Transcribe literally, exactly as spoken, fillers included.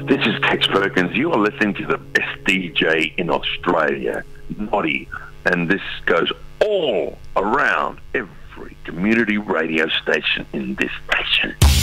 This is Tex Perkins. You are listening to the best D J in Australia, Noddy, and this goes all around every community radio station in this nation.